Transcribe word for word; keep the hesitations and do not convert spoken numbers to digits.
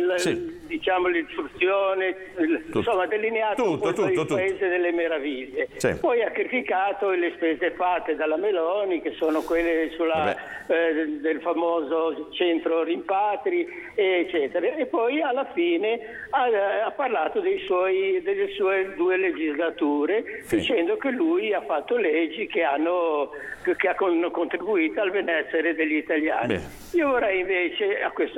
la, Sì. diciamo l'istruzione, il, insomma delineato Tutto, un po' tutto, il tutto. paese delle meraviglie. Sì. Poi ha criticato le spese fatte dalla Meloni, che sono quelle sulla, eh, del famoso centro rimpatri, eccetera. E poi alla fine ha, ha parlato dei suoi, delle sue due legislature, Sì. dicendo che lui ha fatto leggi che hanno, che hanno contribuito al benessere degli italiani. Bene. Io vorrei invece a questo